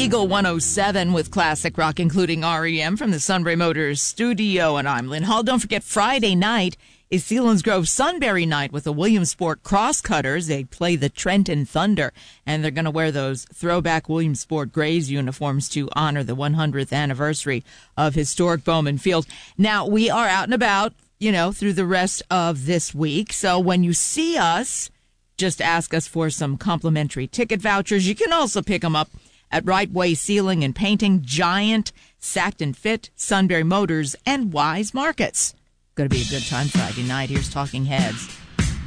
Eagle 107 with classic rock, including REM from the Sunbury Motors studio. And I'm Lynn Hall. Don't forget, Friday night is Selinsgrove Sunbury night with the Williamsport Crosscutters. They play the Trenton Thunder, and they're going to wear those throwback Williamsport Grays uniforms to honor the 100th anniversary of historic Bowman Field. Now, we are out and about, through the rest of this week. So when you see us, just ask us for some complimentary ticket vouchers. You can also pick them up at Right Way Ceiling and Painting, Giant, Sackton Fit, Sunbury Motors, and Wise Markets. Going to be a good time Friday night. Here's Talking Heads.